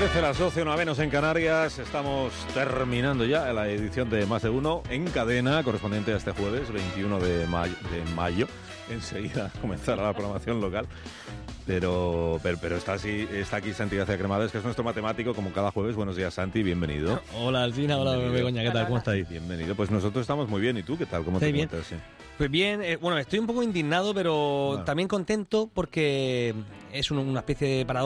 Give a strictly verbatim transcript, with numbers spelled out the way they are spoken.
trece, las doce, una menos en Canarias. Estamos terminando ya la edición de Más de Uno en cadena, correspondiente a este jueves, veintiuno de mayo. De mayo. Enseguida comenzará la programación local. Pero, pero, pero está, así, está aquí Santi García Cremades, que es nuestro matemático, como cada jueves. Buenos días, Santi, bienvenido. Hola, Alcina, hola, Begoña, ¿qué tal? ¿Cómo estáis? Bienvenido. Pues nosotros estamos muy bien. ¿Y tú qué tal? ¿Cómo te encuentras? Sí. Pues bien, eh, bueno, estoy un poco indignado, pero bueno. también contento porque es un, una especie de paradoja.